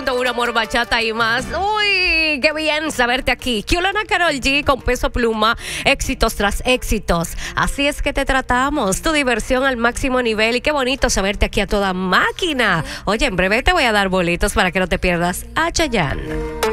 106.1 Amor, Bachata y más. Uy, qué bien saberte aquí. Kiolana Karol G con Peso Pluma, éxitos tras éxitos. Así es que te tratamos, tu diversión al máximo nivel y qué bonito saberte aquí a toda máquina. Oye, en breve te voy a dar boletos para que no te pierdas a Chayanne.